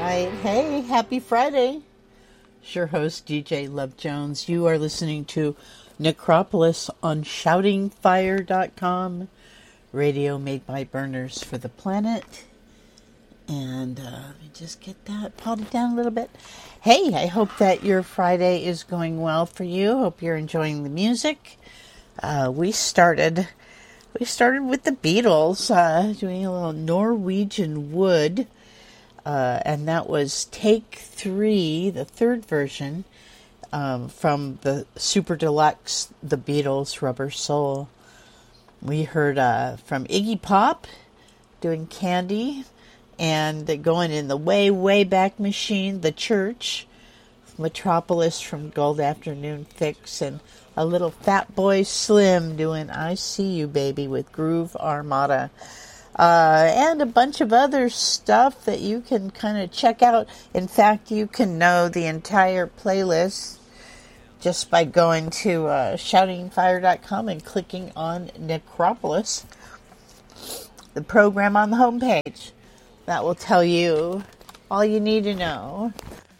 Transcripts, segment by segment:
right. Hey, happy Friday. It's your host, DJ Love Jones. You are listening to Necropolis on shoutingfire.com. Radio made by burners for the planet. And let me just get that potted down a little bit. Hey, I hope that your Friday is going well for you. Hope you're enjoying the music. We started with the Beatles, doing a little Norwegian Wood. And that was take 3, the third version, from the Super Deluxe, The Beatles, Rubber Soul. We heard from Iggy Pop doing Candy, and going in the way, way back machine, The Church, Metropolis from Gold Afternoon Fix, and a little Fatboy Slim doing I See You Baby with Groove Armada. And a bunch of other stuff that you can kind of check out. In fact, you can know the entire playlist just by going to shoutingfire.com and clicking on Necropolis, the program on the homepage. That will tell you all you need to know.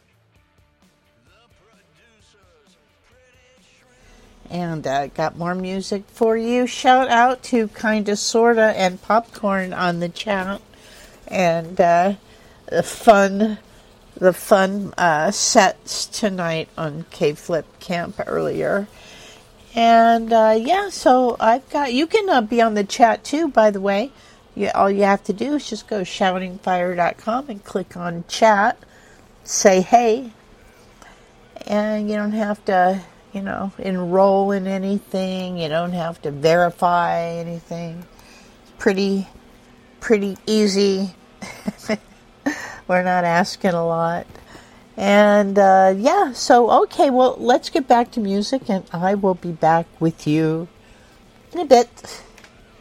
And got more music for you. Shout out to Kinda Sorta and Popcorn on the chat. And the fun sets tonight on K-Flip Camp earlier. And so I've got, you can be on the chat too, by the way. All you have to do is just go shoutingfire.com and click on chat. Say hey. And you don't have to enroll in anything. You don't have to verify anything. Pretty easy. We're not asking a lot. And okay, well, let's get back to music, and I will be back with you in a bit.